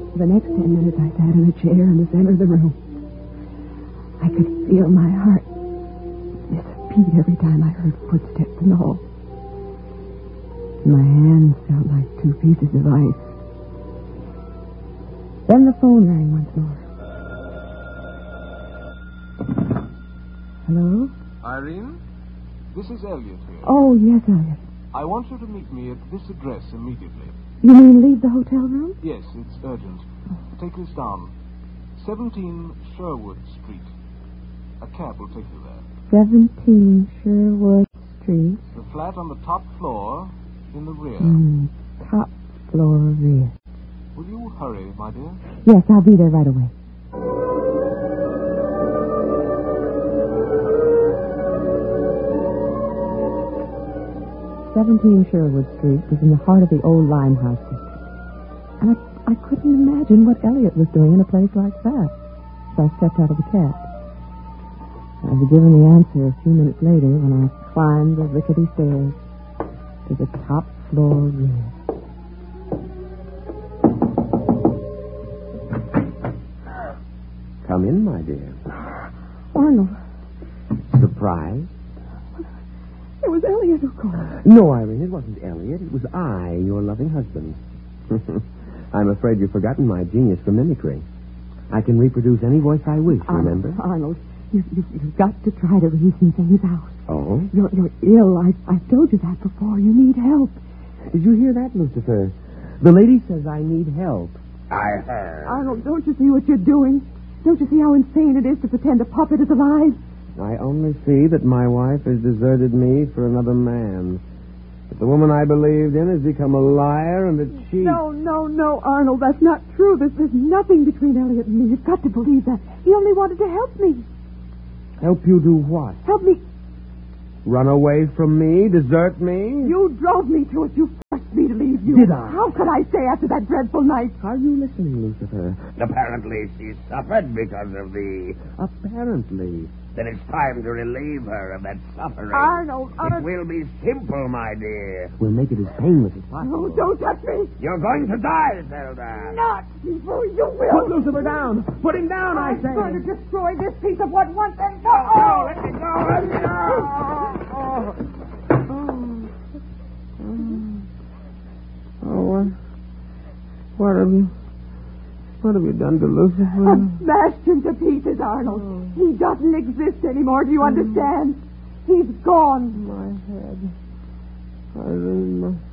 For the next 10 minutes, I sat in a chair in the center of the room. I could feel my heart miss a beat every time I heard footsteps in the hall. My hands felt like 2 pieces of ice. Then the phone rang once more. Hello? Irene, this is Elliot here. Oh, yes, Elliot. I want you to meet me at this address immediately. You mean leave the hotel room? Yes, it's urgent. Take this down. 17 Sherwood Street. A cab will take you there. 17 Sherwood Street. The flat on the top floor in the rear. Top floor rear. Will you hurry, my dear? Yes, I'll be there right away. Sherwood Street was in the heart of the old Limehouse district. And I couldn't imagine what Elliot was doing in a place like that. So I stepped out of the cab. I was given the answer a few minutes later when I climbed the rickety stairs to the top floor rear. Come in, my dear. Arnold. Surprise? It was Elliot who called. No, Irene, it wasn't Elliot. It was I, your loving husband. I'm afraid you've forgotten my genius for mimicry. I can reproduce any voice I wish, remember? Arnold, you've got to try to reason things out. Oh? You're ill. I've told you that before. You need help. Did you hear that, Lucifer? The lady says I need help. I heard. Arnold, don't you see what you're doing? Don't you see how insane it is to pretend a puppet is alive? I only see that my wife has deserted me for another man. That the woman I believed in has become a liar and a cheat. No, Arnold, that's not true. There's nothing between Elliot and me. You've got to believe that. He only wanted to help me. Help you do what? Help me. Run away from me? Desert me? You drove me to it. You forced me to leave you. Did I? How could I stay after that dreadful night? Are you listening, Lucifer? Apparently she suffered because of the... Apparently. Then it's time to relieve her of that suffering. Arnold. It will be simple, my dear. We'll make it as painless as possible. No, don't touch me. You're going to die, Zelda. Not before you will. Put Lucifer down. Put him down, I say. I'm going to destroy this piece of what once and for No, all. let me go. Let me go. What have you done to Lucifer? I'm smashed into pieces, Arnold. He doesn't exist anymore. Do you understand? He's gone. My head. Irene,